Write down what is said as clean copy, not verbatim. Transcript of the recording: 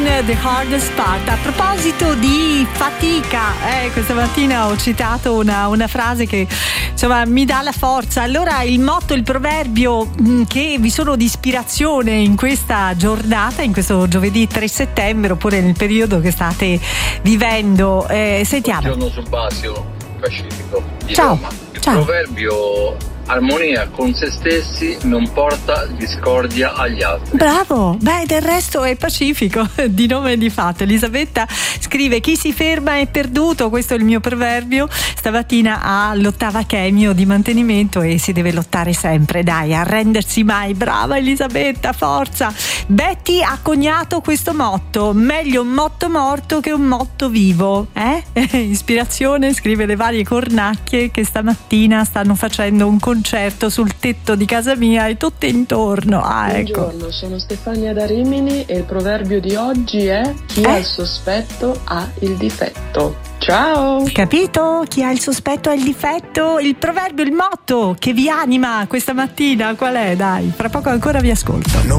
The Hardest Part. A proposito di fatica, questa mattina ho citato una frase che insomma mi dà la forza. Allora il motto, il proverbio che vi sono di ispirazione in questa giornata, in questo giovedì 3 settembre, oppure nel periodo che state vivendo, sentiamo. Buongiorno Subasio, Pacifico di Ciao. Roma. Il proverbio: armonia con se stessi non porta discordia agli altri. Bravo, beh, del resto è pacifico, di nome e di fatto. Elisabetta scrive: chi si ferma è perduto. Questo è il mio proverbio. Stamattina ha l'8ª chemio di mantenimento e si deve lottare sempre, dai, arrendersi mai. Brava Elisabetta, forza. Betty ha coniato questo motto: meglio un motto morto che un motto vivo, ispirazione, scrive le varie cornacchie che stamattina stanno facendo un concerto sul tetto di casa mia e tutte intorno. Ecco. Buongiorno, sono Stefania da Rimini e il proverbio di oggi è: chi ha il sospetto ha il difetto. Ciao! Capito? Chi ha il sospetto ha il difetto. Il proverbio, il motto che vi anima questa mattina qual è? Dai, fra poco ancora vi ascolto.